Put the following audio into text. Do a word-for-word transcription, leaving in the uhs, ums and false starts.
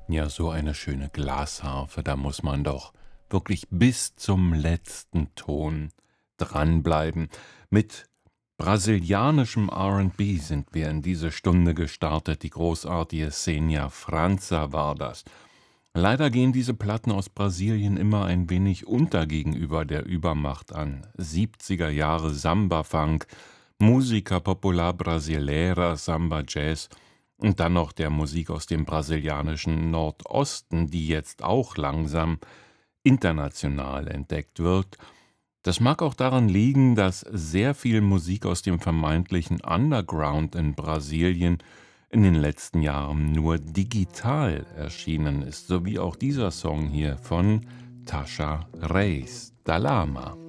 Ja, so eine schöne Glasharfe, da muss man doch wirklich bis zum letzten Ton dranbleiben. Mit brasilianischem R und B sind wir in diese Stunde gestartet. Die großartige Xenia França war das. Leider gehen diese Platten aus Brasilien immer ein wenig unter gegenüber der Übermacht an siebziger Jahre Samba-Funk, Música Popular Brasileira, Samba Jazz und dann noch der Musik aus dem brasilianischen Nordosten, die jetzt auch langsam international entdeckt wird. Das mag auch daran liegen, dass sehr viel Musik aus dem vermeintlichen Underground in Brasilien in den letzten Jahren nur digital erschienen ist, so wie auch dieser Song hier von Tasha Reis, Da Lama.